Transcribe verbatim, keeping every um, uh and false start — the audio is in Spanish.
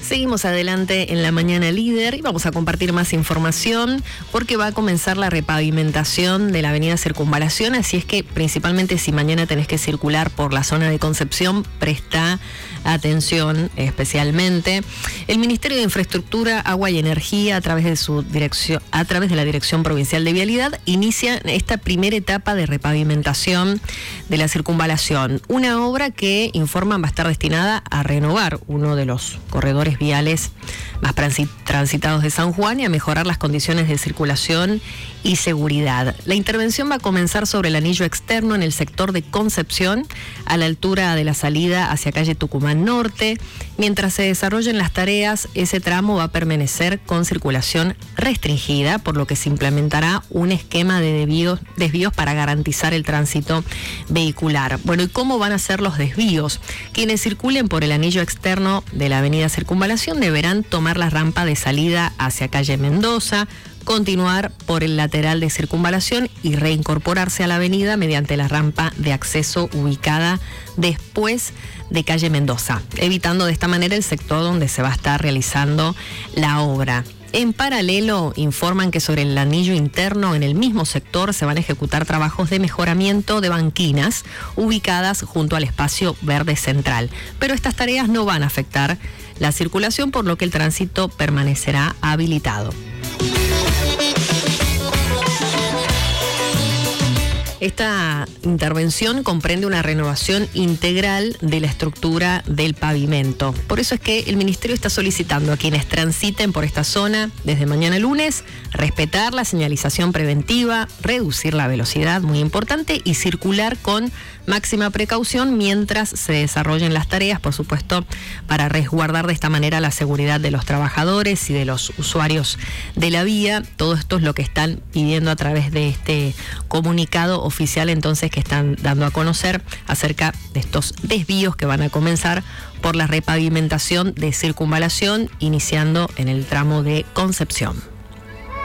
Seguimos adelante en la mañana líder y vamos a compartir más información porque va a comenzar la repavimentación de la avenida Circunvalación, así es que principalmente si mañana tenés que circular por la zona de Concepción, presta atención especialmente. El Ministerio de Infraestructura, Agua y Energía, a través de su dirección, a través de la Dirección Provincial de Vialidad, inicia esta primera etapa de repavimentación de la Circunvalación, una obra que informan va a estar destinada a renovar uno de los corredores viales más transitados de San Juan y a mejorar las condiciones de circulación y seguridad. La intervención va a comenzar sobre el anillo externo en el sector de Concepción, a la altura de la salida hacia calle Tucumán Norte. Mientras se desarrollen las tareas, ese tramo va a permanecer con circulación restringida, por lo que se implementará un esquema de desvíos, desvíos para garantizar el tránsito vehicular. Bueno, ¿y cómo van a ser los desvíos? Quienes circulen por el anillo externo de la avenida Circunvalación deberán tomar la rampa de salida hacia calle Mendoza, continuar por el lateral de Circunvalación y reincorporarse a la avenida mediante la rampa de acceso ubicada después de calle Mendoza, evitando de esta manera el sector donde se va a estar realizando la obra. En paralelo, informan que sobre el anillo interno, en el mismo sector, se van a ejecutar trabajos de mejoramiento de banquinas ubicadas junto al espacio verde central. Pero estas tareas no van a afectar la circulación, por lo que el tránsito permanecerá habilitado. Esta intervención comprende una renovación integral de la estructura del pavimento. Por eso es que el Ministerio está solicitando a quienes transiten por esta zona desde mañana lunes respetar la señalización preventiva, reducir la velocidad, muy importante, y circular con máxima precaución mientras se desarrollen las tareas, por supuesto, para resguardar de esta manera la seguridad de los trabajadores y de los usuarios de la vía. Todo esto es lo que están pidiendo a través de este comunicado oficial, entonces, que están dando a conocer acerca de estos desvíos que van a comenzar por la repavimentación de Circunvalación, iniciando en el tramo de Concepción.